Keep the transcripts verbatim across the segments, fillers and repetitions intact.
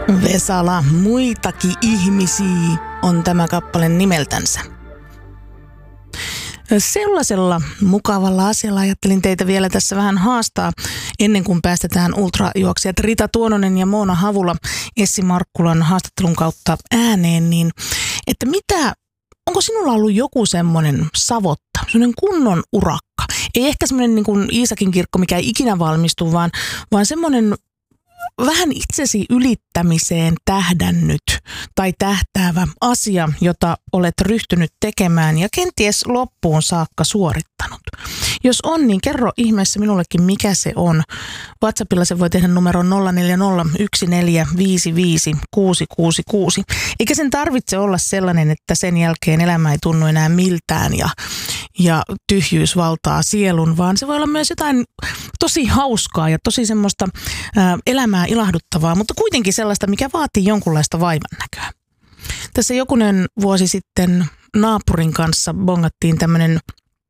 Vesala, muitakin ihmisiä on tämä kappale nimeltänsä. Sellaisella mukavalla asialla ajattelin teitä vielä tässä vähän haastaa ennen kuin päästetään ultrajuoksijat Rita Tuononen ja Moona Havula Essi Markkulan haastattelun kautta ääneen, niin että mitä, onko sinulla ollut joku semmoinen savotta, semmoinen kunnon urakka? Ei ehkä semmoinen niin kuin Iisakin kirkko, mikä ei ikinä valmistu, vaan, vaan semmoinen vähän itsesi ylittämiseen tähdännyt tai tähtäävä asia, jota olet ryhtynyt tekemään ja kenties loppuun saakka suorittanut. Jos on, niin kerro ihmeessä minullekin, mikä se on. WhatsAppilla se voi tehdä numero nolla neljä nolla yksi neljä viisi viisi kuusi kuusi kuusi. Eikä sen tarvitse olla sellainen, että sen jälkeen elämä ei tunnu enää miltään ja, ja tyhjyys valtaa sielun, vaan se voi olla myös jotain tosi hauskaa ja tosi semmoista ää, elämää ilahduttavaa, mutta kuitenkin sellaista, mikä vaatii jonkunlaista vaivannäköä. Tässä jokunen vuosi sitten naapurin kanssa bongattiin tämmöinen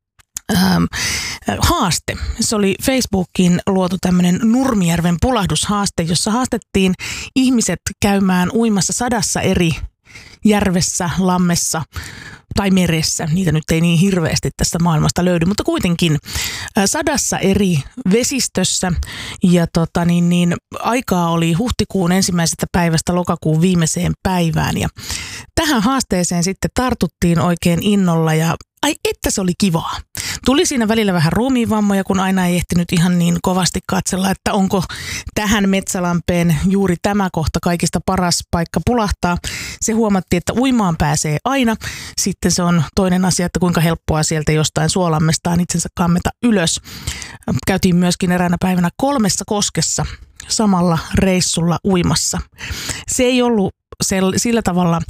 Ähm, haaste. Se oli Facebookiin luotu tämmöinen Nurmijärven pulahdushaaste, jossa haastettiin ihmiset käymään uimassa sadassa eri järvessä, lammessa tai meressä. Niitä nyt ei niin hirveästi tästä maailmasta löydy, mutta kuitenkin sadassa eri vesistössä. Ja tota, niin, niin, aikaa oli huhtikuun ensimmäisestä päivästä lokakuun viimeiseen päivään. Ja tähän haasteeseen sitten tartuttiin oikein innolla ja ai että se oli kivaa. Tuli siinä välillä vähän ruumiinvammoja, kun aina ei ehtinyt ihan niin kovasti katsella, että onko tähän metsälampeen juuri tämä kohta kaikista paras paikka pulahtaa. Se huomattiin, että uimaan pääsee aina. Sitten se on toinen asia, että kuinka helppoa sieltä jostain suolammestaan itsensä kammeta ylös. Käytiin myöskin eräänä päivänä kolmessa koskessa samalla reissulla uimassa. Se ei ollut sel- sillä tavalla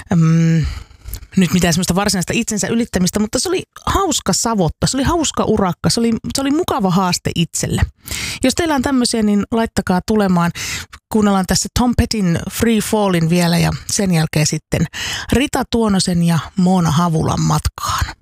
Mm, nyt mitään semmoista varsinaista itsensä ylittämistä, mutta se oli hauska savotta, se oli hauska urakka, se oli, se oli mukava haaste itselle. Jos teillä on tämmöisiä, niin laittakaa tulemaan. Kuunnellaan tässä Tom Pettin Free Fallin vielä ja sen jälkeen sitten Rita Tuonosen ja Moona Havulan matkaan.